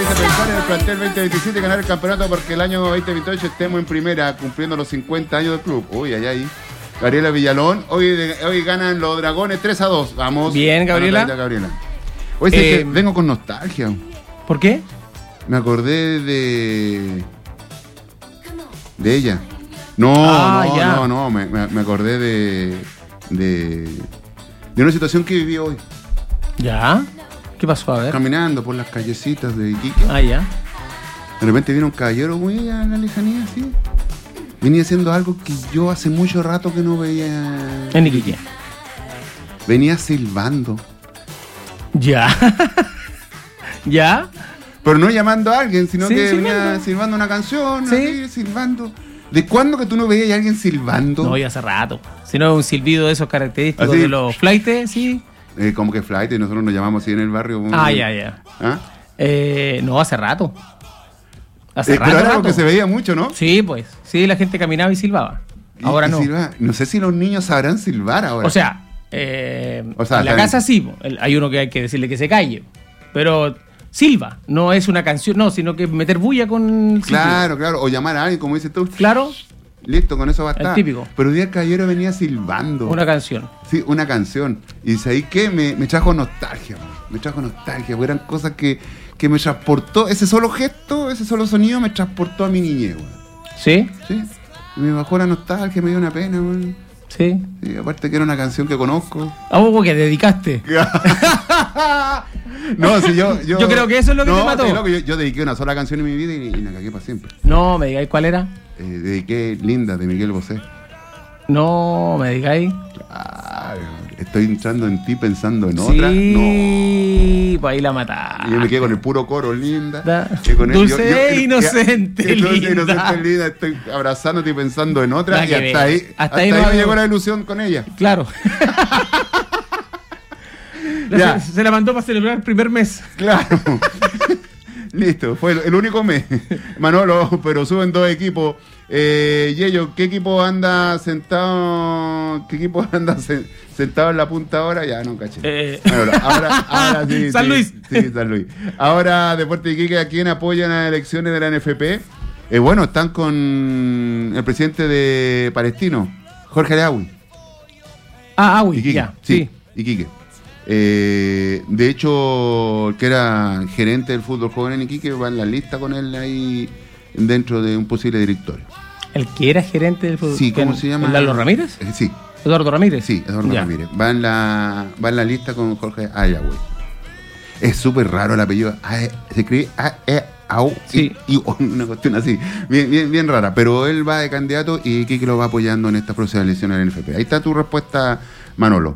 hace pensar en el plantel 2027 y ganar el campeonato porque el año 2028 estemos en primera, cumpliendo los 50 años del club. Uy, ahí. Gabriela Villalón, hoy ganan los Dragones 3-2. Vamos. Bien, Gabriela. Hoy que vengo con nostalgia. ¿Por qué? Me acordé de ella. No, me acordé de una situación que viví hoy. ¿Ya? ¿Qué pasó? A ver. Caminando por las callecitas de Iquique. Ya. De repente vino un caballero muy a la lejanía, así. Venía haciendo algo que yo hace mucho rato que no veía. En Iquique. Venía silbando. Ya. ¿Ya? Pero no llamando a alguien, sino que venía silbando una canción, así, silbando. ¿De cuándo que tú no veías a alguien silbando? No, ya hace rato. Si no, un silbido de esos característicos ¿así? De los flaites, sí. Como que flight, y nosotros nos llamamos así en el barrio. Ya. ¿Ah? No, hace rato. Pero era algo que se veía mucho, ¿no? Sí, pues. Sí, la gente caminaba y silbaba. Ahora no. No sé si los niños sabrán silbar ahora. O sea, en la casa sí. Hay uno que hay que decirle que se calle. Pero silba. No es una canción, no, sino que meter bulla con... Claro. O llamar a alguien, como dices tú. Claro. Listo, con eso basta. El típico. Pero hoy día el caballero venía silbando. Una canción. Sí, una canción. Y ¿sabes qué? Me trajo nostalgia. Porque eran cosas que me transportó. Ese solo gesto, ese solo sonido me transportó a mi niñez, güey. ¿Sí? Sí. Y me bajó la nostalgia, me dio una pena, güey. Sí. Sí. Aparte que era una canción que conozco. ¿A vos que dedicaste? No, si yo creo que eso es lo que te mató. Yo dediqué una sola canción en mi vida y la cagué para siempre. No, me digáis cuál era. Dediqué Linda de Miguel Bosé. No, me digáis. Claro, estoy entrando en ti pensando en otra. Sí, pues ahí la mataste. Y yo me quedé con el puro coro, Linda. Dulce e inocente, Linda. Estoy abrazándote y pensando en otra. Y hasta ahí no llegó la ilusión con ella. Claro. Se la mandó para celebrar el primer mes. Claro. Listo, fue el único mes. Manolo, pero suben dos equipos. Yello, ¿qué equipo anda sentado? Sentado en la punta ahora? Ya no caché. Ahora sí. San Luis. Sí, San Luis. Ahora, Deportes Iquique, ¿a quién apoyan las elecciones de la NFP? Bueno, están con el presidente de Palestino, Jorge Araui. Araui, Iquique, ya. Sí, Iquique. De hecho, que era gerente del fútbol joven en Iquique, va en la lista con él ahí dentro de un posible directorio. ¿El que era gerente del fútbol? Sí, ¿cómo se llama? ¿Lalo Ramírez? Sí. ¿Eduardo Ramírez? Sí, Eduardo Ramírez. Va en la lista con Jorge Araui. Es súper raro el apellido. Se escribe sí. y una cuestión así. Bien rara. Pero él va de candidato y Iquique lo va apoyando en esta próxima elección del NFP. Ahí está tu respuesta, Manolo.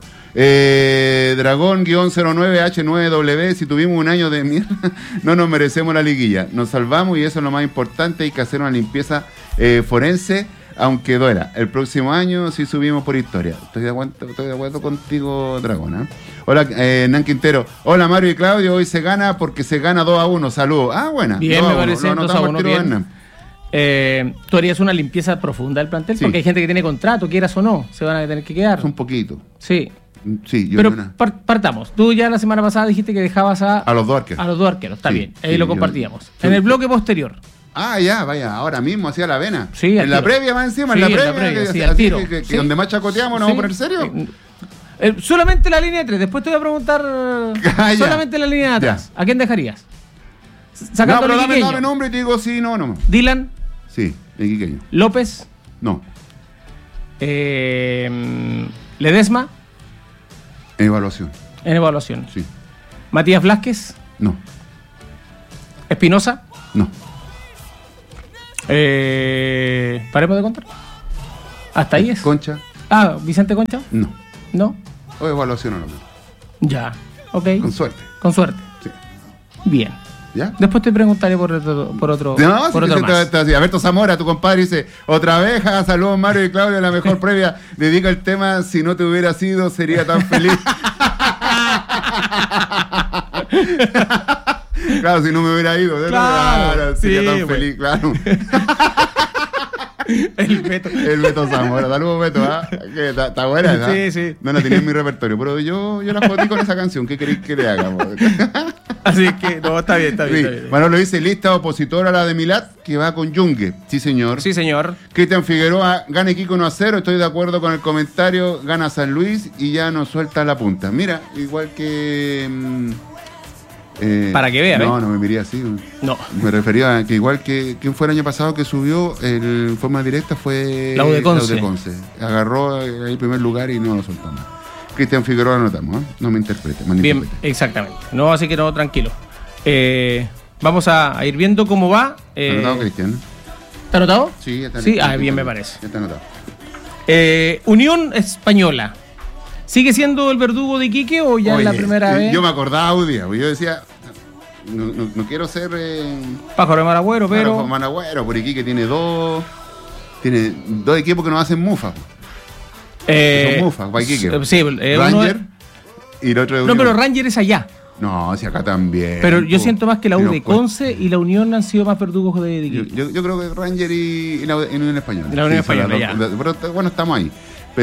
Dragón-09H9W, si tuvimos un año de mierda, no nos merecemos la liguilla. Nos salvamos y eso es lo más importante. Hay que hacer una limpieza forense, aunque duela. El próximo año sí subimos por historia. Estoy de acuerdo contigo, Dragón, ¿eh? Hola, Nan Quintero. Hola, Mario y Claudio. Hoy se gana porque se gana 2-1. Saludos. Buena. Bien, me parece. 2-1, bien. ¿Tú harías una limpieza profunda del plantel? Sí. Porque hay gente que tiene contrato, quieras o no, se van a tener que quedar. Un poquito. Sí. Sí, yo pero partamos. Tú ya la semana pasada dijiste que dejabas a los dos arqueros. A los dos arqueros, está bien. Ahí lo compartíamos. En el bloque posterior. Ya, vaya, ahora mismo hacía la vena. Sí, en la previa más encima, sí, en la previa sí, al tiro. Que donde más chacoteamos, ¿nos vamos a poner serio? Solamente la línea de 3, después te voy a preguntar solamente la línea de atrás. ¿A quién dejarías? Sacando no, pero dame nombre y te digo sí, no. Dylan. Sí, iquiqueño. López. No. Ledesma. En evaluación. Sí. Matías Vázquez. No. Espinosa. No. Paremos de contar. Hasta ahí es. Concha. ¿Vicente Concha? No. O evaluación o no. Ya, ok. Con suerte. Sí. Bien. ¿Ya? Después te preguntaré por otro más. Alberto Zamora, tu compadre, dice: otra vez, saludos Mario y Claudio, la mejor previa. Dedica el tema: si no te hubiera sido, sería tan feliz. Claro, si no me hubiera ido, claro, sería tan feliz, claro. El Beto Zamora, saludos Beto, está buena, ¿verdad? Sí. No tenía en mi repertorio, pero yo la jodí con esa canción. ¿Qué queréis que le hagamos? Así que, no, está bien. Manolo dice, lista opositora a la de Milat, que va con Yungue. Sí, señor. Sí, señor. Cristian Figueroa, gana Iquique 1-0, estoy de acuerdo con el comentario, gana San Luis y ya no suelta la punta. Mira, igual que... para que vea, no me miría así. No. Me refería a que igual que quien fue el año pasado que subió en forma directa fue la U de Conce. Agarró el primer lugar y no lo soltó más. Cristian Figueroa anotamos, ¿eh? No me interprete. Bien, exactamente. No, así que no, tranquilo. Vamos a ir viendo cómo va. ¿Anotado, Cristian? ¿Está anotado? Sí, está anotado. Sí, bien me parece. Ya está anotado. Unión Española. ¿Sigue siendo el verdugo de Iquique o ya es la primera vez? Yo me acordaba un día, yo decía, no quiero ser... Pájaro de Maragüero, pero... Maragüero, por Iquique tiene dos equipos que nos hacen mufa. Son mufas, para Iquique. Sí, Ranger y el otro de Unión. No, pero Ranger es allá. No, si acá también. Pero yo siento más que la U de Conce y la Unión han sido más verdugos de Iquique. Yo creo que Ranger y la Unión Española. La Unión Española, ya. Pero bueno, estamos ahí.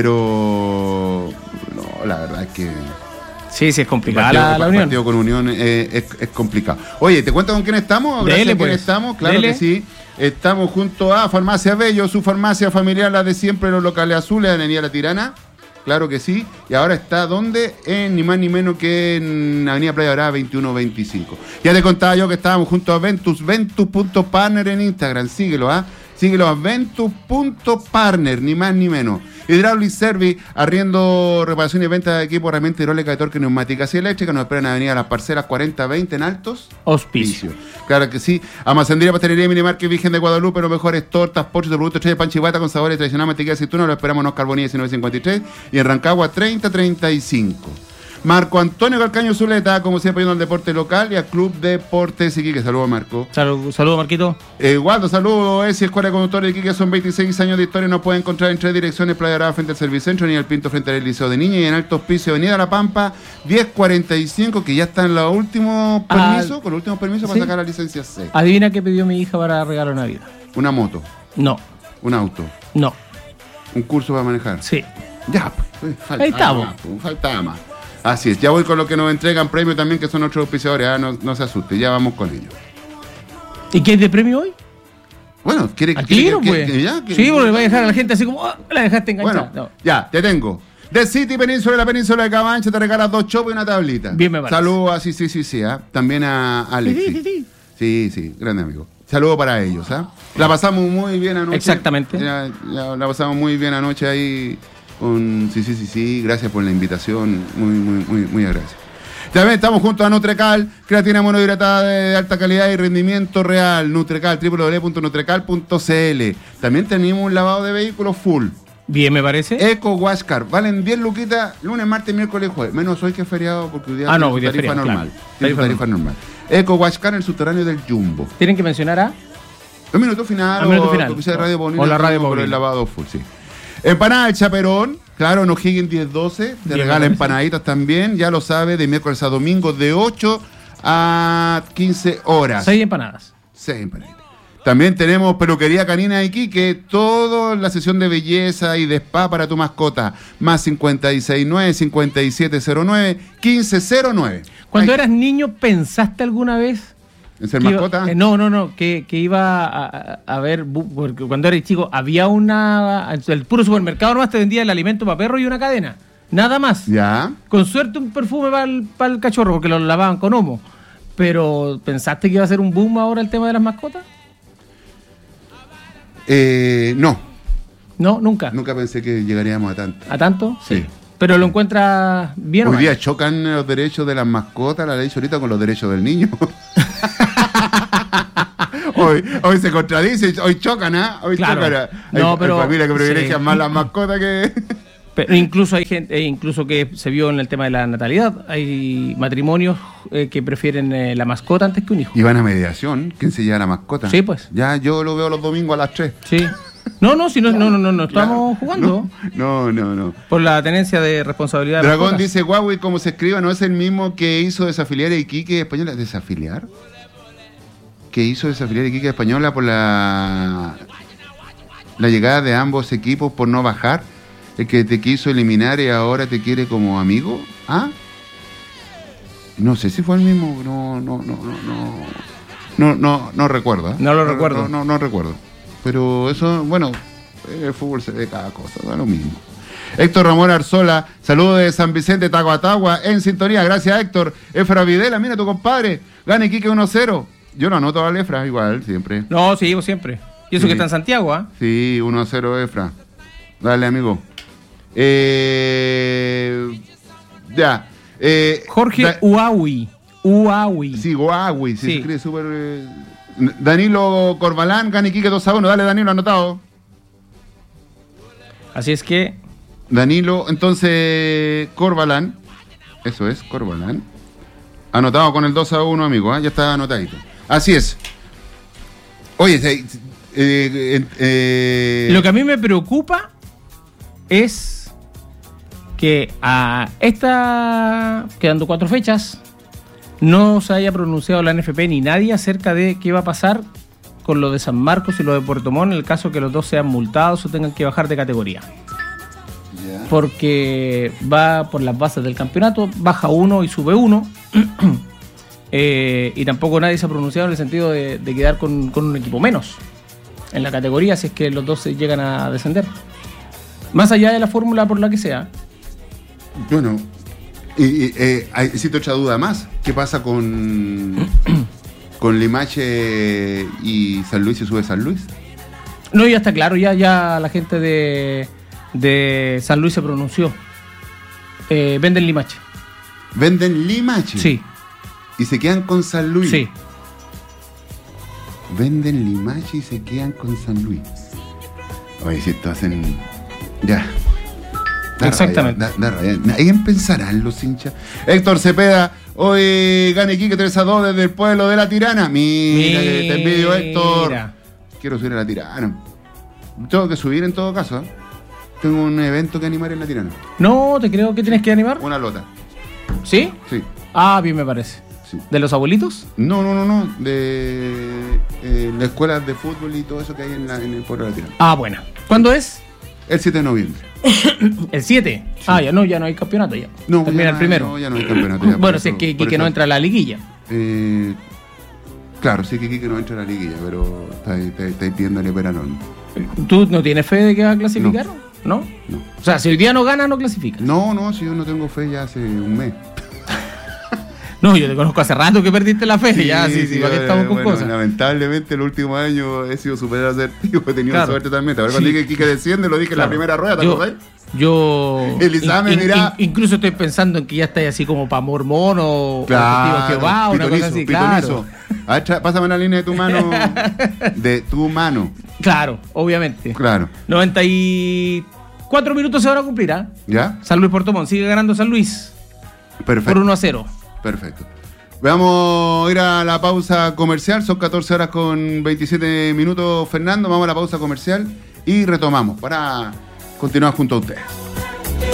Pero no, la verdad es que... Sí, es complicada la Unión. El partido con Unión es complicado. Oye, ¿te cuento con quién estamos? Gracias a quién estamos, claro que sí. Estamos junto a Farmacia Bello, su farmacia familiar, la de siempre, los locales azules, Avenida La Tirana. Claro que sí. Y ahora está, ¿dónde? Ni más ni menos que en Avenida Playa Dorada 2125. Ya te contaba yo que estábamos junto a Ventus.partner en Instagram. Síguelo, Síguelo a Ventus.partner, ni más ni menos. Hydraulic Service, arriendo, reparación y venta de equipo, herramienta hidráulica de torque, neumáticas y eléctricas. Nos esperan en Avenida Las Parcelas 4020 en Altos Hospicio. Claro que sí. Almacenería, pastelería, minimarket Virgen de Guadalupe, los mejores tortas, postres de productos estrella, pan chivata con sabores tradicionales, mantequilla de aceituna. Lo esperamos en Oscar Bonilla 1953 y en Rancagua 3035. Marco Antonio Calcaño Zuleta, como siempre, yendo al deporte local y al Club Deportes Iquique. Saludos, Marco. Saludos, Marquito. Waldo, saludos. Escuela de Conductores de Iquique, son 26 años de historia. Nos puede encontrar en 3 direcciones: Playa Dorada frente al Servicentro, Niña del Pinto frente al Liceo de Niña y en Alto Hospicio, Avenida La Pampa 1045, que ya está en los últimos permisos, con los últimos permisos para sacar la licencia C. Adivina qué pidió mi hija para regalo de Navidad. Una moto. No. Un auto. No. Un curso para manejar. Sí. Ya, pues. Ahí estamos. Faltaba más. Así es, ya voy con lo que nos entregan premio también, que son otros auspiciadores. No se asuste, ya vamos con ellos. ¿Y qué es de premio hoy? Bueno, ¿quiere que sí, porque va a dejar a la gente así como, la dejaste enganchada. Bueno, ya, te tengo. The City Península, la península de Cabancha, te regalas 2 chopos y una tablita. Bien, me parece. Saludos, sí, también a Alexis. Sí, grande amigo. Saludos para ellos, La pasamos muy bien anoche. Exactamente. La pasamos muy bien anoche ahí. Sí, gracias por la invitación, muy agradecido. También estamos junto a Nutrecal, creatina monohidratada de alta calidad y rendimiento real. Nutrecal, www.nutrecal.cl. También tenemos un lavado de vehículos full. Bien, me parece. Eco Wash Car, valen 10 luquitas, lunes, martes, miércoles, jueves. Menos hoy que es feriado porque hoy día hoy día tarifa normal. Claro. Tarifa normal. Eco Wash Car en el subterráneo del Jumbo. ¿Tienen que mencionar a? Un minuto final. O Radio Paulina, o la Radio Paulina. Por el lavado full, sí. Empanada de Chaperón, claro, en O'Higgins 1012, te regala empanaditas también, ya lo sabe, de miércoles a domingo de 8 a 15 horas. 6 empanadas. 6 empanaditas. También tenemos peluquería canina Iquique, toda la sesión de belleza y de spa para tu mascota, más 569-5709-1509. Cuando eras niño, ¿pensaste alguna vez ¿en ser mascota? Que iba a ver, porque cuando eres chico había el puro supermercado nomás te vendía el alimento para perro y una cadena, nada más. Ya. Con suerte un perfume para el cachorro, porque lo lavaban con Omo. Pero, ¿pensaste que iba a ser un boom ahora el tema de las mascotas? No. No, nunca. Nunca pensé que llegaríamos a tanto. ¿A tanto? Sí. ¿Pero lo encuentras bien o mal? Hoy día chocan los derechos de las mascotas, la ley ahorita, con los derechos del niño. Hoy se contradice, hoy chocan, Hoy chocan. Hay familias que privilegian más las mascotas que... Pero incluso hay gente, incluso que se vio en el tema de la natalidad, hay matrimonios que prefieren la mascota antes que un hijo. Y van a mediación, ¿quién se lleva la mascota? Sí, pues. Ya yo lo veo los domingos a las 3. Sí. No, estamos jugando. No. Por la tenencia de responsabilidad. Dragón dice, Huawei, como se escriba, ¿no es el mismo que hizo desafiliar a Iquique Española? ¿Desafiliar? Que hizo desafiliar a Iquique Española por la llegada de ambos equipos por no bajar. El que te quiso eliminar y ahora te quiere como amigo. No sé si fue el mismo, no recuerdo. ¿eh? No lo recuerdo. No recuerdo. Pero eso, bueno, el fútbol se ve cada cosa, da lo mismo. Héctor Ramón Arzola, saludos de San Vicente, Taguatagua, en sintonía. Gracias, Héctor. Efra Videla, mira tu compadre. Gane Quique 1-0. Yo no anoto a Efra, igual, siempre. No, sí, vos siempre. Y eso sí. Que está en Santiago, ¿ah? Sí, 1-0 Efra. Dale, amigo. Ya. Jorge Uawi. Sí, Uawi, sí. Se escribe súper. Danilo Corbalán, Gane Quique 2-1. Dale, Danilo, anotado. Así es que. Danilo, entonces, Corbalán. Eso es, Corbalán. Anotado con el 2-1, amigo. Ya está anotadito. Así es. Oye, lo que a mí me preocupa es que a quedando 4 fechas, no se haya pronunciado la NFP ni nadie acerca de qué va a pasar con lo de San Marcos y lo de Puerto Montt en el caso que los dos sean multados o tengan que bajar de categoría. Yeah. Porque va por las bases del campeonato, baja uno y sube uno. Y tampoco nadie se ha pronunciado en el sentido de quedar con un equipo menos en la categoría si es que los dos se llegan a descender. Más allá de la fórmula por la que sea. Bueno, existe otra duda más. ¿Qué pasa con Limache y San Luis si sube San Luis? No, ya está claro, ya la gente de San Luis se pronunció. Venden Limache. ¿Venden Limache? Sí. ¿Y se quedan con San Luis? Sí. Venden Limache y se quedan con San Luis. Oye, si esto hacen... Ya. Exactamente. ¿Alguien pensarán los hinchas? Héctor Cepeda, hoy Gane Quique 3-2 desde el pueblo de La Tirana. Mira, te envidio, Héctor. Quiero subir a La Tirana. Tengo que subir en todo caso, ¿eh? Tengo un evento que animar en La Tirana. No, te creo que tienes que animar. Una lota. ¿Sí? Sí. Ah, bien me parece. Sí. ¿De los abuelitos? No. De la escuela de fútbol y todo eso que hay en el pueblo de La Tirana. Ah, bueno. ¿Cuándo es? El 7 de noviembre. ¿El 7? Sí. Ah, ya no hay campeonato ya. No, termina el primero. No, ya no hay campeonato. Ya, bueno, si es que Quique no entra a la liguilla. Claro, sí que Quique no entra a la liguilla, pero estáis pidiéndole Peralón. ¿Tú no tienes fe de que va a clasificar? No. O sea, si hoy día no gana, no clasifica. No, si yo no tengo fe ya hace un mes. No, yo te conozco hace rato que perdiste la fe. Sí, ¿para qué estamos con cosas? Lamentablemente el último año he sido súper asertivo, he tenido suerte también. Ahora cuando dije que Quique desciende, lo dije en la primera rueda, ¿te acordás? Elizame, mira. Incluso estoy pensando en que ya estáis así como para mormón o claro, Jehová, una cosa así, claro. Pásame la línea de tu mano. De tu mano. Claro, obviamente. Claro. 94 minutos se van a cumplir, ¿ah? ¿Ya? San Luis Puerto Montt, sigue ganando San Luis. Perfecto. Por 1-0. Perfecto. Vamos a ir a la pausa comercial. Son 14 horas con 27 minutos, Fernando. Vamos a la pausa comercial y retomamos para continuar junto a ustedes.